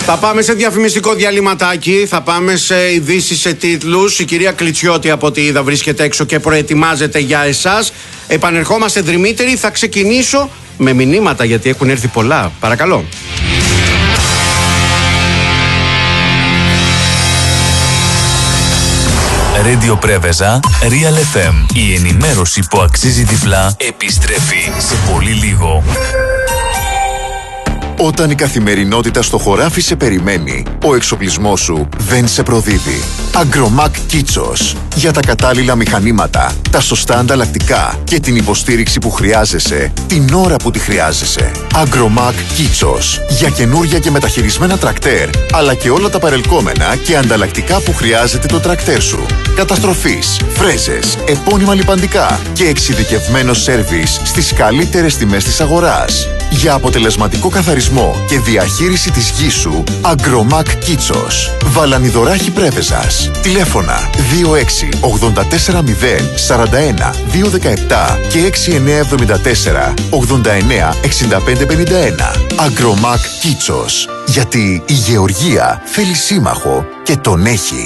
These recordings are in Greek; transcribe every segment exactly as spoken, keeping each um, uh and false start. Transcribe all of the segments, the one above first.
Θα πάμε σε διαφημιστικό διαλυματάκι, θα πάμε σε ειδήσεις, σε τίτλους. Η κυρία Κλιτσιώτη από ό,τι είδα βρίσκεται έξω και προετοιμάζεται για εσάς. Επανερχόμαστε δρυμύτεροι, θα ξεκινήσω με μηνύματα γιατί έχουν έρθει πολλά. Παρακαλώ. Radio Πρέβεζα, Real εφ εμ. Η ενημέρωση που αξίζει τυφλά επιστρέφει σε πολύ λίγο. Όταν η καθημερινότητα στο χωράφι σε περιμένει, ο εξοπλισμός σου δεν σε προδίδει. Agromac Kitsos. Για τα κατάλληλα μηχανήματα, τα σωστά ανταλλακτικά και την υποστήριξη που χρειάζεσαι, την ώρα που τη χρειάζεσαι. Agromac Kitsos. Για καινούρια και μεταχειρισμένα τρακτέρ, αλλά και όλα τα παρελκόμενα και ανταλλακτικά που χρειάζεται το τρακτέρ σου. Καταστροφής, φρέζες, επώνυμα λιπαντικά και εξειδικευμένο σέρβις στις καλύτερες τιμές της αγοράς. Για αποτελεσματικό καθαρισμό και διαχείριση της γης σου, Agromac Kitsos. Βαλανιδωράχη Πρέβεζας. Τηλέφωνα δύο έξι ογδόντα τέσσερα μηδέν σαράντα ένα διακόσια δεκαεπτά και έξι εννιά εβδομήντα τέσσερα ογδόντα εννιά εξήντα πέντε πενήντα ένα. Agromac Kitsos. Γιατί η γεωργία θέλει σύμμαχο και τον έχει.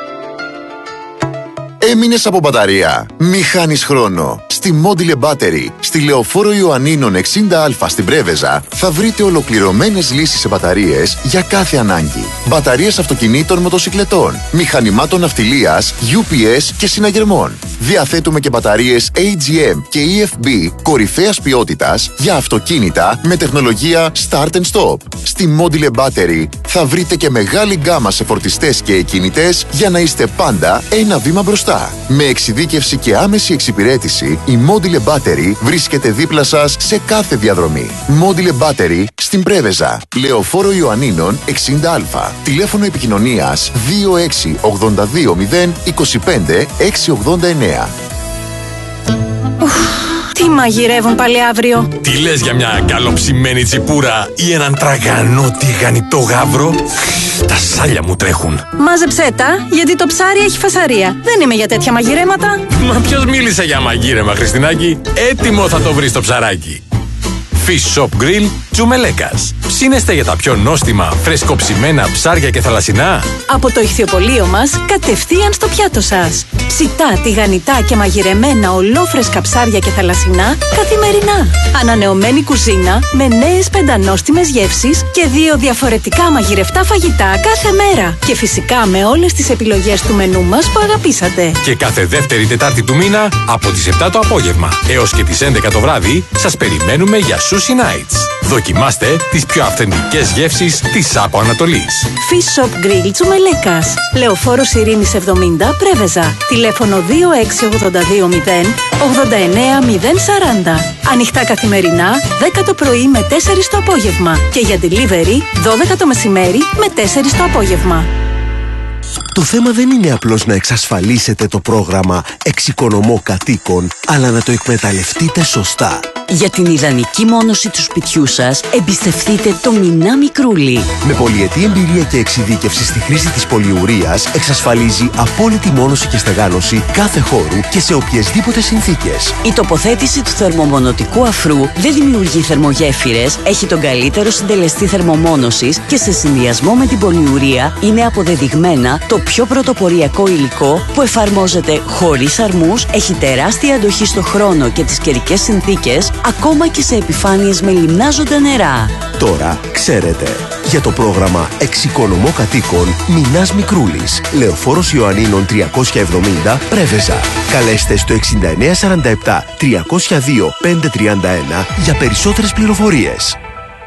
Έμεινες από μπαταρία? Μη χάνεις χρόνο. Στη Module Battery, στη Λεωφόρο Ιωαννίνων εξήντα α στην Πρέβεζα, θα βρείτε ολοκληρωμένες λύσεις σε μπαταρίες για κάθε ανάγκη. Μπαταρίες αυτοκινήτων, μοτοσικλετών, μηχανημάτων ναυτιλίας, γιου πι ες και συναγερμών. Διαθέτουμε και μπαταρίες έι τζι εμ και ι εφ μπι κορυφαίας ποιότητας για αυτοκίνητα με τεχνολογία Start and Stop. Στη Module Battery θα βρείτε και μεγάλη γκάμα σε φορτιστές και εκκίνητες για να είστε πάντα ένα βήμα μπροστά. Με εξειδίκευση και άμεση εξυπηρέτηση, η Module Battery βρίσκεται δίπλα σας σε κάθε διαδρομή. Module Battery στην Πρέβεζα, Λεωφόρο Ιωαννίνων εξήντα α. Τηλέφωνο επικοινωνίας δύο έξι ογδόντα δύο μηδέν είκοσι πέντε εξακόσια ογδόντα εννέα. Τι μαγειρεύουν πάλι αύριο? Τι λες για μια καλοψημένη τσιπούρα ή έναν τραγανό τηγανιτό γάβρο? Τα σάλια μου τρέχουν. Μάζεψέ τα, γιατί το ψάρι έχει φασαρία. Δεν είμαι για τέτοια μαγειρέματα. Μα ποιος μίλησε για μαγείρεμα, Χριστινάκη? Έτοιμο θα το βρεις το ψαράκι. Fish Shop Grill Τσουμελέκας. Ψήνεστε για τα πιο νόστιμα, φρεσκοψημένα ψάρια και θαλασσινά? Από το ηχθιοπωλείο μας, κατευθείαν στο πιάτο σας. Ψητά, τηγανιτά και μαγειρεμένα ολόφρεσκα ψάρια και θαλασσινά καθημερινά. Ανανεωμένη κουζίνα με νέες πεντανόστιμες γεύσεις και δύο διαφορετικά μαγειρευτά φαγητά κάθε μέρα. Και φυσικά με όλες τις επιλογές του μενού μας που αγαπήσατε. Και κάθε δεύτερη Τετάρτη του μήνα από τις επτά το απόγευμα έως και τις έντεκα το βράδυ σας περιμένουμε για Sushi Nights. Δοκιμάστε τις πιο αυθεντικές γεύσεις της Άπο Ανατολής. Fish Shop Grill Τσουμελέκας. Λεωφόρος Ειρήνης εβδομήντα, Πρέβεζα. Τηλέφωνο δύο έξι ογδόντα δύο μηδέν ογδόντα εννέα μηδέν σαράντα. Ανοιχτά καθημερινά, δέκα το πρωί με τέσσερις το απόγευμα. Και για delivery, δώδεκα το μεσημέρι με τέσσερις το απόγευμα. Το θέμα δεν είναι απλώς να εξασφαλίσετε το πρόγραμμα Εξοικονομώ Κατοίκων, αλλά να το εκμεταλλευτείτε σωστά. Για την ιδανική μόνωση του σπιτιού σας, εμπιστευτείτε το Μινά Μικρούλι. Με πολυετή εμπειρία και εξειδίκευση στη χρήση της πολυουρίας, εξασφαλίζει απόλυτη μόνωση και στεγάνωση κάθε χώρου και σε οποιασδήποτε συνθήκες. Η τοποθέτηση του θερμομονωτικού αφρού δεν δημιουργεί θερμογέφυρες, έχει τον καλύτερο συντελεστή θερμομόνωσης και σε συνδυασμό με την πολυουρία είναι αποδεδειγμένα το πιο πρωτοποριακό υλικό που εφαρμόζεται χωρίς αρμούς, έχει τεράστια αντοχή στο χρόνο και τις καιρικές συνθήκες, ακόμα και σε επιφάνειες με λιμνάζοντα νερά. Τώρα ξέρετε. Για το πρόγραμμα Εξοικονομώ Κατοίκων, Μινάς Μικρούλης, Λεωφόρος Ιωαννίνων τριακόσια εβδομήντα, Πρέβεζα. Καλέστε στο εξήντα εννέα σαράντα επτά τριακόσια δύο πεντακόσια τριάντα ένα για περισσότερες πληροφορίες.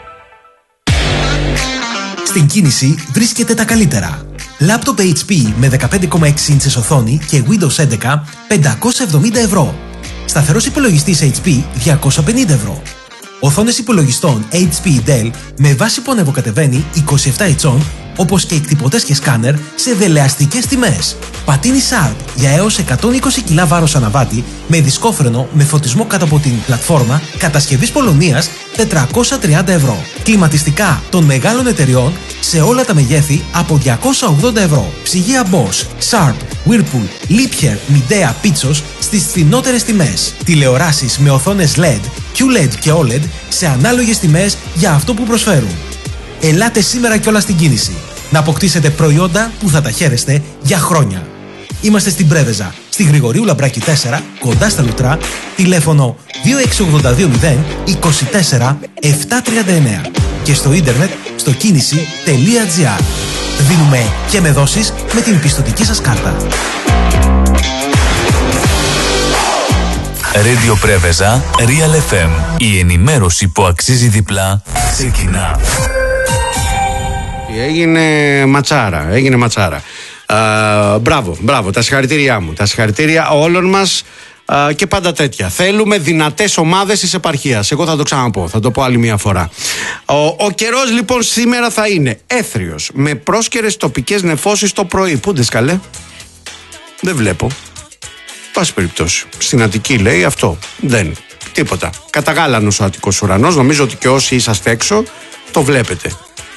Στην κίνηση βρίσκεται τα καλύτερα. Λάπτοπ έιτς πι με δεκαπέντε κόμμα έξι ίντσες οθόνη και Windows έντεκα πεντακόσια εβδομήντα ευρώ. Σταθερός υπολογιστής έιτς πι διακόσια πενήντα ευρώ. Οθόνες υπολογιστών έιτς πι Dell με βάση που ανεβοκατεβαίνει είκοσι επτά ιντσών, όπως και εκτυπωτές και σκάνερ σε δελεαστικές τιμές. Πατίνι Sharp για έως εκατόν είκοσι κιλά βάρος αναβάτη με δισκόφρενο με φωτισμό κάτω από την πλατφόρμα κατασκευής Πολωνίας τετρακόσια τριάντα ευρώ. Κλιματιστικά των μεγάλων εταιριών σε όλα τα μεγέθη από διακόσια ογδόντα ευρώ. Ψυγεία Bosch, Sharp, Whirlpool, Liebherr, Midea, Pitsos στις φθηνότερες τιμές. Τηλεοράσεις με οθόνες ελ ι ντι, κιου ελ ι ντι και ο ελ ι ντι σε ανάλογες τιμές για αυτό που προσφέρουν. Ελάτε σήμερα κιόλας στην κίνηση. Να αποκτήσετε προϊόντα που θα τα χαίρεστε για χρόνια. Είμαστε στην Πρέβεζα, στη Γρηγορίου Λαμπράκη τέσσερα, κοντά στα Λουτρά, τηλέφωνο δύο έξι οκτώ δύο μηδέν είκοσι τέσσερα επτακόσια τριάντα εννέα και στο ίντερνετ στο κίνηση τελεία τζι άρ. Δίνουμε και με δόσεις με την πιστωτική σας κάρτα. Radio Πρέβεζα, Real εφ εμ. Η ενημέρωση που αξίζει διπλά ξεκινά. Έγινε ματσάρα, έγινε ματσάρα. Uh, μπράβο, μπράβο, τα συγχαρητήριά μου. Τα συγχαρητήρια όλων μας uh, και πάντα τέτοια. Θέλουμε δυνατές ομάδες της επαρχίας. Εγώ θα το ξαναπώ, θα το πω άλλη μια φορά. Ο, ο καιρός λοιπόν σήμερα θα είναι έθριος, με πρόσκαιρες τοπικές νεφώσεις το πρωί. Πού ντε καλέ? Δεν βλέπω. Πάση περιπτώσει. Στην Αττική λέει αυτό. Δεν. Τίποτα. Καταγάλανος ο Αττικός ουρανός. Νομίζω ότι και όσοι είσαστε έξω το βλέπετε.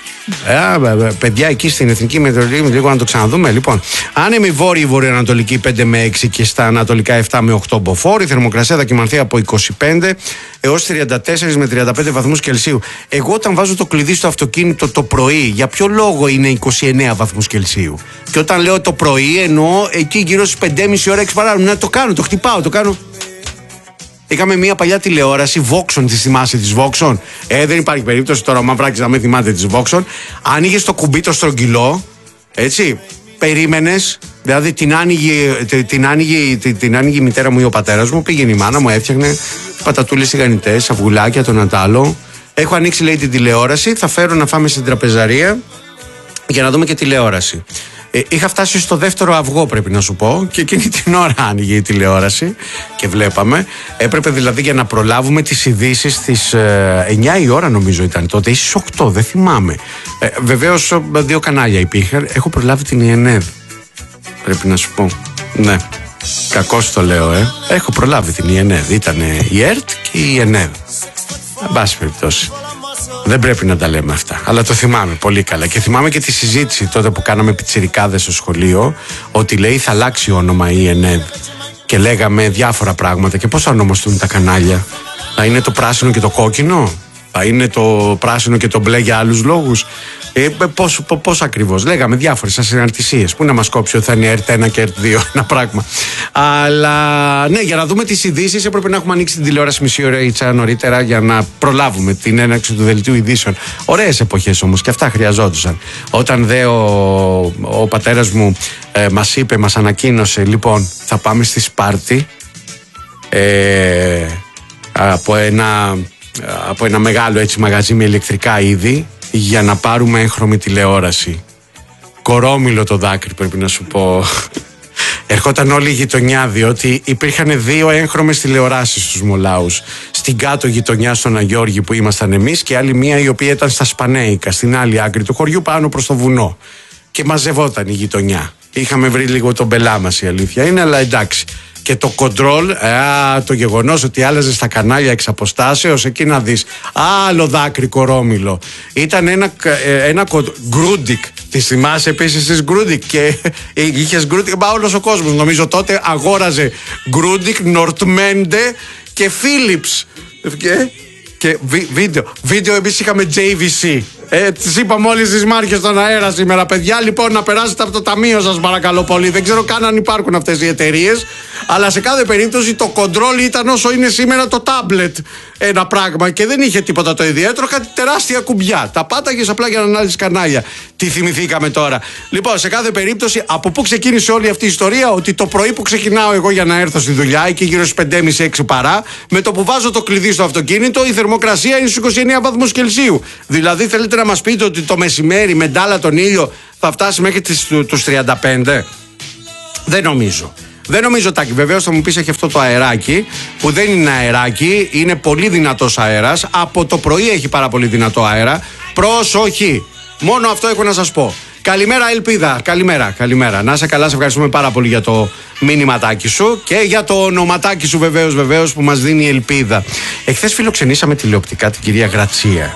Ε, παιδιά, εκεί στην Εθνική Μετεωρολογία, λίγο να το ξαναδούμε. Λοιπόν, άνεμη βόρειη βορειοανατολική πέντε με έξι και στα ανατολικά επτά με οκτώ μποφόρ. Η θερμοκρασία θα κυμανθεί από είκοσι πέντε έως τριάντα τέσσερα με τριάντα πέντε βαθμούς Κελσίου. Εγώ, όταν βάζω το κλειδί στο αυτοκίνητο το πρωί, για ποιο λόγο είναι είκοσι εννέα βαθμούς Κελσίου? Και όταν λέω το πρωί, εννοώ εκεί γύρω στις πέντε και μισή ώρα, έξι παρά. Να το κάνω, το χτυπάω, το κάνω. Είχαμε μια παλιά τηλεόραση, Voxon, τη θυμάσαι της Voxon? Ε, δεν υπάρχει περίπτωση τώρα ο Μαυράκης να μην θυμάται της Voxon. Άνοιγες το κουμπί το στρογγυλό, έτσι, περίμενες, δηλαδή την άνοιγε, την, άνοιγε, την, την άνοιγε η μητέρα μου ή ο πατέρας μου, πήγαινε η μάνα μου, έφτιαχνε πατατούλες τηγανιτές, αυγουλάκια, τον Αντάλλο. Έχω ανοίξει, λέει, την τηλεόραση, θα φέρω να φάμε στην τραπεζαρία για να δούμε και τηλεόραση. Ε, είχα φτάσει στο δεύτερο αυγό, πρέπει να σου πω, και εκείνη την ώρα άνοιγε η τηλεόραση και βλέπαμε. Έπρεπε δηλαδή για να προλάβουμε τις ειδήσεις στις ε, εννιά η ώρα, νομίζω ήταν τότε, ή στις οκτώ, δεν θυμάμαι. Ε, βεβαίως δύο κανάλια υπήρχαν. Έχω προλάβει την ΙΕΝΕΔ, πρέπει να σου πω. Ναι, κακώς το λέω, ε. Έχω προλάβει την ΙΕΝΕΔ. Ήταν η ΕΡΤ και η ΙΕΝΕΔ. Εν πάση περιπτώσει. Δεν πρέπει να τα λέμε αυτά, αλλά το θυμάμαι πολύ καλά. Και θυμάμαι και τη συζήτηση τότε που κάναμε πιτσιρικάδες στο σχολείο, ότι λέει θα αλλάξει όνομα η ΕΝΕΔ. Και λέγαμε διάφορα πράγματα. Και πώς θα ονομαστούν τα κανάλια? Θα είναι το πράσινο και το κόκκινο? Θα είναι το πράσινο και το μπλε για άλλους λόγους? Ε, πώς, πώς ακριβώς? Λέγαμε διάφορες ασυναρτησίες. Πού να μας κόψει ότι θα είναι ΕΡΤ ένα και ΕΡΤ δύο, ένα πράγμα. Αλλά ναι, για να δούμε τις ειδήσεις έπρεπε να έχουμε ανοίξει την τηλεόραση μισή ώρα ή νωρίτερα για να προλάβουμε την έναρξη του δελτίου ειδήσεων. Ωραίες εποχές όμως, και αυτά χρειαζόντουσαν. Όταν δε ο, ο πατέρας μου ε, μας είπε, μας ανακοίνωσε, λοιπόν, θα πάμε στη Σπάρτη ε, από ένα, από ένα μεγάλο έτσι μαγαζί με ηλεκτρικά είδη, για να πάρουμε έγχρωμη τηλεόραση. Κορόμιλο το δάκρυ, πρέπει να σου πω. Ερχόταν όλη η γειτονιά, διότι υπήρχαν δύο έγχρωμες τηλεοράσεις στους Μολάους. Στην κάτω γειτονιά στον Αγιώργη που ήμασταν εμείς, και άλλη μία η οποία ήταν στα Σπανέικα, στην άλλη άκρη του χωριού, πάνω προς το βουνό. Και μαζευόταν η γειτονιά. Είχαμε βρει λίγο τον πελά μας, η αλήθεια είναι, αλλά εντάξει. Και το κοντρόλ, α, το γεγονός ότι άλλαζε στα κανάλια εξ αποστάσεως, εκεί να δεις, άλλο δάκρυ κορόμιλο. Ήταν ένα, ένα γκρούντικ. Τη θυμάσαι επίσης της γκρούντικ? Και είχες γκρούντικ, μα όλος ο κόσμος νομίζω τότε αγόραζε γκρούντικ, Νορτμέντε και Φίλιπς. Και, και βι, βίντεο. Βίντεο εμείς είχαμε τζέι βι σι. Ε, τις είπαμε όλες τις μάρκες στον αέρα σήμερα, παιδιά. Λοιπόν, να περάσετε από το ταμείο σας, παρακαλώ πολύ. Δεν ξέρω καν αν υπάρχουν αυτές οι εταιρείες. Αλλά σε κάθε περίπτωση το κοντρόλ ήταν όσο είναι σήμερα το τάμπλετ. Ένα πράγμα, και δεν είχε τίποτα το ιδιαίτερο. Κάτι τεράστια κουμπιά. Τα πάταγες απλά για να ανάλυσεις κανάλια. Τι θυμηθήκαμε τώρα? Λοιπόν, σε κάθε περίπτωση, από πού ξεκίνησε όλη αυτή η ιστορία? Ότι το πρωί που ξεκινάω εγώ για να έρθω στη δουλειά, εκεί γύρω στις πέντε και μισή έξι παρά, με το που βάζω το κλειδί στο αυτοκίνητο, η θερμοκρασία είναι στους είκοσι εννέα βαθμούς Κελσίου. Δηλαδή, θέλετε να μας πείτε ότι το μεσημέρι με ντάλα τον ήλιο θα φτάσει μέχρι τις, τους τριάντα πέντε? Δεν νομίζω. Δεν νομίζω, Τάκη. Βεβαίως θα μου πεις, έχει αυτό το αεράκι, που δεν είναι αεράκι, είναι πολύ δυνατός αέρας. Από το πρωί έχει πάρα πολύ δυνατό αέρα. Προσοχή. Μόνο αυτό έχω να σας πω. Καλημέρα, Ελπίδα. Καλημέρα, καλημέρα. Να είσαι καλά, σε ευχαριστούμε πάρα πολύ για το μήνυματάκι σου και για το ονοματάκι σου, βεβαίως, βεβαίως, που μας δίνει η Ελπίδα. Εχθές φιλοξενήσαμε τηλεοπτικά την κυρία Γρατσία.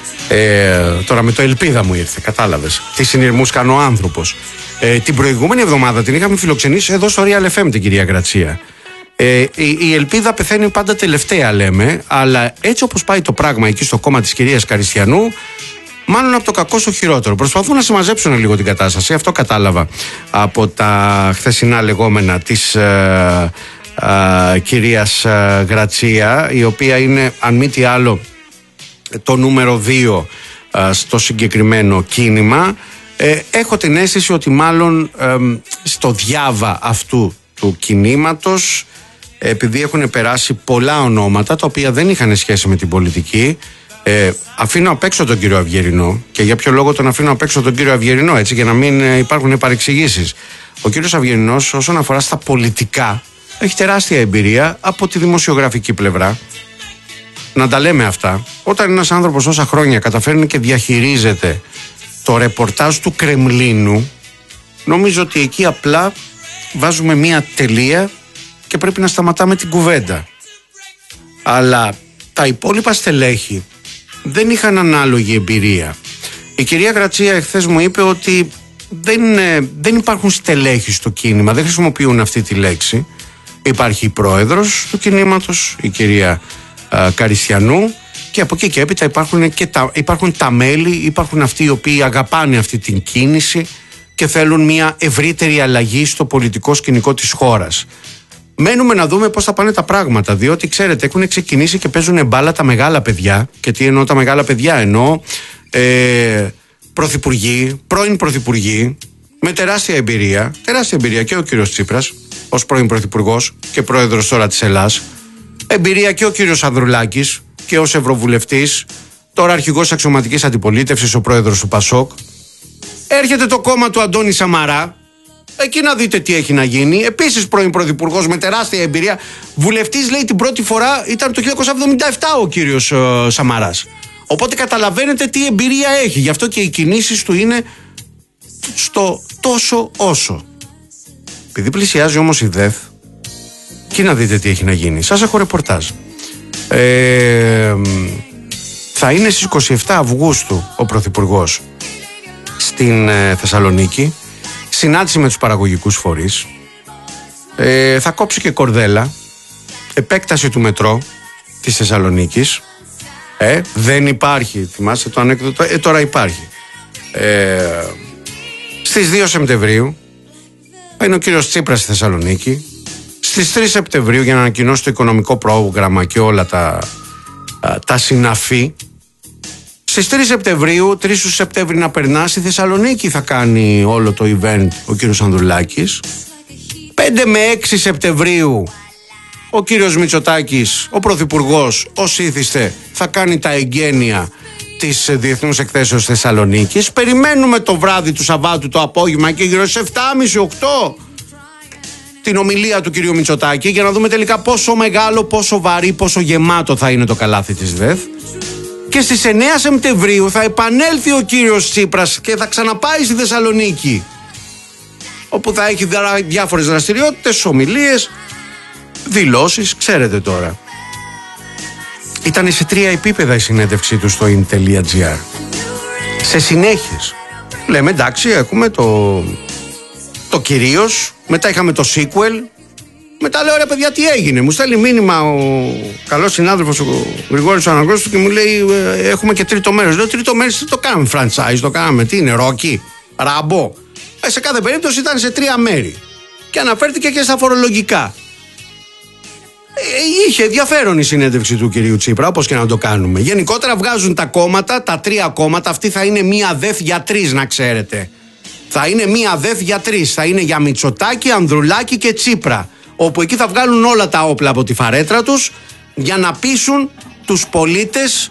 Ε, τώρα με το Ελπίδα μου ήρθε, κατάλαβες. Τι συνειρμούς κάνει ο άνθρωπος. Ε, την προηγούμενη εβδομάδα την είχαμε φιλοξενήσει εδώ στο Real εφ εμ την κυρία Γρατσία. Ε, η, η Ελπίδα πεθαίνει πάντα τελευταία, λέμε, αλλά έτσι όπως πάει το πράγμα εκεί στο κόμμα της κυρίας Καριστιανού, Μάλλον από το κακό στο χειρότερο. Προσπαθούν να συμμαζέψουν λίγο την κατάσταση. Αυτό κατάλαβα από τα χθεσινά λεγόμενα της ε, ε, κυρίας ε, Γρατσία, η οποία είναι, αν μη τι άλλο, το νούμερο δύο ε, στο συγκεκριμένο κίνημα. Ε, έχω την αίσθηση ότι μάλλον ε, στο διάβα αυτού του κινήματος, επειδή έχουν περάσει πολλά ονόματα τα οποία δεν είχαν σχέση με την πολιτική, ε, αφήνω απ' έξω τον κύριο Αυγερινό. Και για ποιο λόγο τον αφήνω απ' έξω τον κύριο Αυγερινό, έτσι, για να μην ε, υπάρχουν παρεξηγήσεις. Ο κύριος Αυγερινός, όσον αφορά στα πολιτικά, έχει τεράστια εμπειρία από τη δημοσιογραφική πλευρά. Να τα λέμε αυτά. Όταν ένας άνθρωπος όσα χρόνια καταφέρνει και διαχειρίζεται το ρεπορτάζ του Κρεμλίνου, νομίζω ότι εκεί απλά βάζουμε μία τελεία και πρέπει να σταματάμε την κουβέντα. Αλλά τα υπόλοιπα στελέχη δεν είχαν ανάλογη εμπειρία. Η κυρία Γρατσία εχθές μου είπε ότι δεν, δεν υπάρχουν στελέχη στο κίνημα, δεν χρησιμοποιούν αυτή τη λέξη. Υπάρχει η πρόεδρος του κινήματος, η κυρία α, Καριστιανού, και από εκεί και έπειτα υπάρχουν, και τα, υπάρχουν τα μέλη, υπάρχουν αυτοί οι οποίοι αγαπάνε αυτή την κίνηση και θέλουν μια ευρύτερη αλλαγή στο πολιτικό σκηνικό της χώρας. Μένουμε να δούμε πώς θα πάνε τα πράγματα, διότι ξέρετε, έχουν ξεκινήσει και παίζουν μπάλα τα μεγάλα παιδιά. Και τι εννοώ τα μεγάλα παιδιά? Εννοώ ε, πρωθυπουργοί, πρώην πρωθυπουργοί με τεράστια εμπειρία, τεράστια εμπειρία και ο κύριος Τσίπρας ως πρώην πρωθυπουργός και πρόεδρος τώρα της Ελλάδας. Εμπειρία και ο κύριος Ανδρουλάκης και ως ευρωβουλευτής, τώρα αρχηγός αξιωματικής αντιπολίτευσης, ο πρόεδρος του Πασόκ. Έρχεται το κόμμα του Αντώνη Σαμαρά. Εκεί να δείτε τι έχει να γίνει. Επίσης πρώην πρωθυπουργός με τεράστια εμπειρία. Βουλευτής, λέει, την πρώτη φορά ήταν το χίλια εννιακόσια εβδομήντα επτά ο κύριος ε, Σαμαράς. Οπότε καταλαβαίνετε τι εμπειρία έχει. Γι' αυτό και οι κινήσεις του είναι στο τόσο όσο. Επειδή πλησιάζει όμως η ΔΕΘ, εκεί να δείτε τι έχει να γίνει. Σας έχω ρεπορτάζ. Ε, θα είναι στις είκοσι επτά Αυγούστου ο πρωθυπουργός στην ε, Θεσσαλονίκη. Συνάντηση με τους παραγωγικούς φορείς. Ε, θα κόψει και κορδέλα. Επέκταση του μετρό της Θεσσαλονίκης. Ε, δεν υπάρχει. Θυμάστε το ανέκδοτο? Ε, τώρα υπάρχει. Ε, στις δύο Σεπτεμβρίου θα είναι ο κύριος Τσίπρας στη Θεσσαλονίκη. Στις τρεις Σεπτεμβρίου, για να ανακοινώσει το οικονομικό πρόγραμμα και όλα τα, τα συναφή. Στις τρεις Σεπτεμβρίου, τρεις του Σεπτέμβρη να περνά, στη Θεσσαλονίκη θα κάνει όλο το event ο κύριος Ανδρουλάκης. πέντε με έξι Σεπτεμβρίου ο κύριος Μητσοτάκης, ο πρωθυπουργός, ως ήθιστε, θα κάνει τα εγγένεια της Διεθνούς Εκθέσεως Θεσσαλονίκης. Περιμένουμε το βράδυ του Σαββάτου το απόγευμα και γύρω στις επτά και μισή οκτώ την ομιλία του κυρίου Μητσοτάκη, για να δούμε τελικά πόσο μεγάλο, πόσο βαρύ, πόσο γεμάτο θα είναι το καλάθι της ΔΕΘ. Και στις εννέα Σεπτεμβρίου θα επανέλθει ο κύριος Τσίπρας και θα ξαναπάει στη Θεσσαλονίκη, όπου θα έχει διάφορες δραστηριότητες, ομιλίες, δηλώσεις, ξέρετε τώρα. Ήταν σε τρία επίπεδα η συνέντευξή του στο in τελεία gr. Σε συνέχειες. Λέμε εντάξει, έχουμε το, το κυρίως, μετά είχαμε το sequel. Μετά λέω, ρε παιδιά, τι έγινε? Μου στέλνει μήνυμα ο καλός συνάδελφος ο Γρηγόρης ο Αναγνώστου και μου λέει, έχουμε και τρίτο μέρος. Λέω, τρίτο μέρος τι το κάναμε? Franchise το κάναμε? Τι είναι, Ρόκι, Ράμπο? Ε, σε κάθε περίπτωση ήταν σε τρία μέρη. Και αναφέρθηκε και στα φορολογικά. Ε, είχε ενδιαφέρον η συνέντευξη του κυρίου Τσίπρα, όπως και να το κάνουμε. Γενικότερα βγάζουν τα κόμματα, τα τρία κόμματα. Αυτή θα είναι μία ΔΕΘ για τρεις, να ξέρετε. Θα είναι μία ΔΕΘ για τρεις. Θα είναι για Μητσοτάκη, Ανδρουλάκη και Τσίπρα. Όπου εκεί θα βγάλουν όλα τα όπλα από τη φαρέτρα τους για να πείσουν τους πολίτες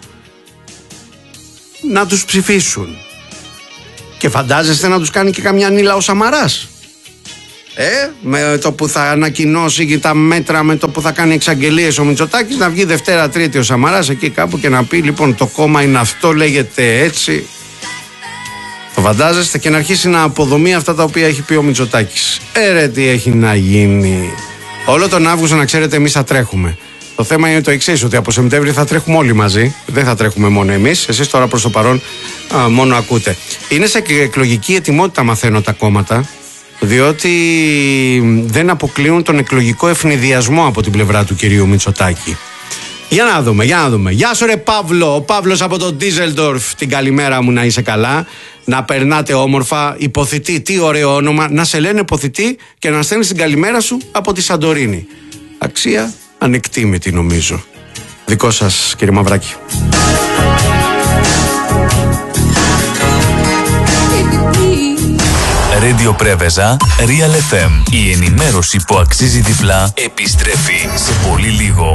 να τους ψηφίσουν. Και φαντάζεστε να τους κάνει και καμιά νύλα ο Σαμαράς? Ε, με το που θα ανακοινώσει και τα μέτρα, με το που θα κάνει εξαγγελίες ο Μητσοτάκης, να βγει Δευτέρα Τρίτη ο Σαμαράς εκεί κάπου και να πει, λοιπόν, το κόμμα είναι αυτό, λέγεται έτσι. Το φαντάζεστε? Και να αρχίσει να αποδομεί αυτά τα οποία έχει πει ο Μητσοτάκης. Ε, ρε, τι έχει να γίνει. Όλο τον Αύγουστο, να ξέρετε, εμείς θα τρέχουμε. Το θέμα είναι το εξής, ότι από Σεπτέμβρη θα τρέχουμε όλοι μαζί. Δεν θα τρέχουμε μόνο εμείς. Εσείς τώρα προς το παρόν α, μόνο ακούτε. Είναι σε εκλογική ετοιμότητα, μαθαίνω, τα κόμματα, διότι δεν αποκλείουν τον εκλογικό ευνηδιασμό από την πλευρά του κυρίου Μητσοτάκη. Για να δούμε, για να δούμε. Γεια σου ρε Παύλο, ο Παύλος από τον Ντίζελντορφ. Την καλημέρα μου, να είσαι καλά. Να περνάτε όμορφα. Υποθητή, τι ωραίο όνομα. Να σε λένε υποθητή και να στέλνεις την καλημέρα σου από τη Σαντορίνη. Αξία ανεκτήμητη νομίζω. Δικό σας κύριε Μαυράκη. Radio Πρέβεζα, Real εφ εμ. Η ενημέρωση που αξίζει διπλά επιστρέφει σε πολύ λίγο.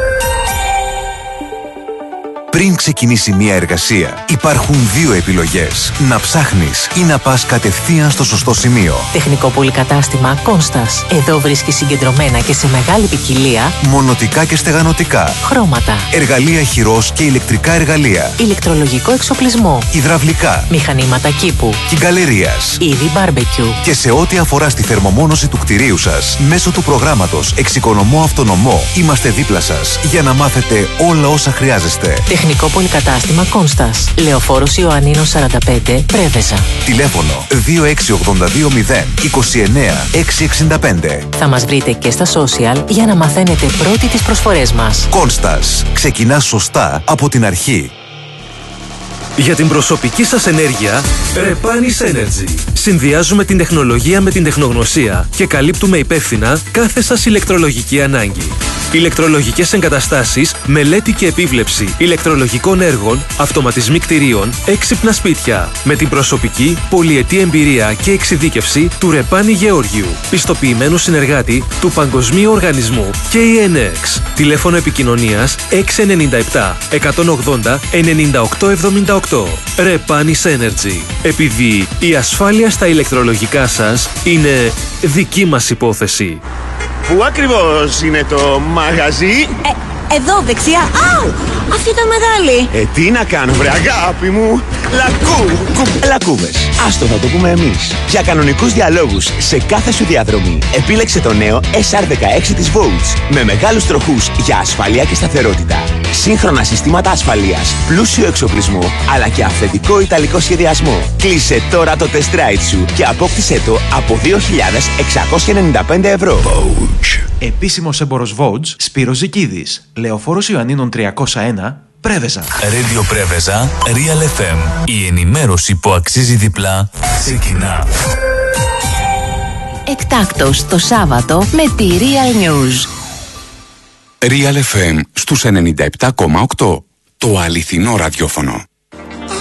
Πριν ξεκινήσει μια εργασία, υπάρχουν δύο επιλογές. Να ψάχνεις ή να πας κατευθείαν στο σωστό σημείο. Τεχνικό πολυκατάστημα Κόνστας. Εδώ βρίσκεις συγκεντρωμένα και σε μεγάλη ποικιλία μονοτικά και στεγανοτικά, χρώματα, εργαλεία χειρός και ηλεκτρικά εργαλεία, ηλεκτρολογικό εξοπλισμό, υδραυλικά, μηχανήματα κήπου, κυγκαλερίας, είδη μπάρμπεκιου. Και σε ό,τι αφορά στη θερμομόνωση του κτηρίου σας, μέσω του προγράμματος Εξοικονομώ Αυτονομό, είμαστε δίπλα σας για να μάθετε όλα όσα χρειάζεστε. Τεχνικό πολυκατάστημα Κόνστας. Λεωφόρος Ιωαννίνος σαράντα πέντε, Πρέβεζα. Τηλέφωνο δύο έξι ογδόντα δύο μηδέν είκοσι εννέα εξακόσια εξήντα πέντε. Θα μας βρείτε και στα social για να μαθαίνετε πρώτοι τις προσφορές μας. Κόνστας. Ξεκινά σωστά από την αρχή. Για την προσωπική σας ενέργεια, Repanis Energy. Συνδυάζουμε την τεχνολογία με την τεχνογνωσία και καλύπτουμε υπεύθυνα κάθε σας ηλεκτρολογική ανάγκη. Ηλεκτρολογικές εγκαταστάσεις, μελέτη και επίβλεψη ηλεκτρολογικών έργων, αυτοματισμοί κτηρίων, έξυπνα σπίτια. Με την προσωπική, πολυετή εμπειρία και εξειδίκευση του Ρεπάνη Γεώργιου, πιστοποιημένου συνεργάτη του Παγκοσμίου Οργανισμού κέι εν εξ. Τηλέφωνο επικοινωνίας έξι εννιά επτά εκατόν ογδόντα ενενήντα οκτώ εβδομήντα οκτώ. Repanis Energy. Επειδή η ασφάλεια στα ηλεκτρολογικά σας είναι δική μας υπόθεση. Πού ακριβώς είναι το μαγαζί? Ε, εδώ δεξιά. Αου! Αυτή ήταν μεγάλη. Ε, τι να κάνω βρε αγάπη μου. Λακού, κου, λακκούβες. Άστο θα το πούμε εμείς. Για κανονικούς διαλόγους σε κάθε σου διαδρομή, επίλεξε το νέο ες αρ δεκαέξι της Volts. Με μεγάλους τροχούς για ασφαλεία και σταθερότητα. Σύγχρονα συστήματα ασφαλείας, πλούσιο εξοπλισμό, αλλά και αυθεντικό ιταλικό σχεδιασμό. Κλείσε τώρα το test ride σου και απόκτησέ το από δύο χιλιάδες εξακόσια ενενήντα πέντε ευρώ. Volts. Επίσημος έμπορος Volts, Σπύρος Ζικίδης. Λεωφόρος Ιωαννίνων τριακόσια ένα, Πρέβεζα. Radio Πρέβεζα, Real εφ εμ. Η ενημέρωση που αξίζει διπλά ξεκινά. Εκτάκτος το Σάββατο με τη Real News. Real εφ εμ στους ενενήντα επτά κόμμα οκτώ. Το αληθινό ραδιόφωνο.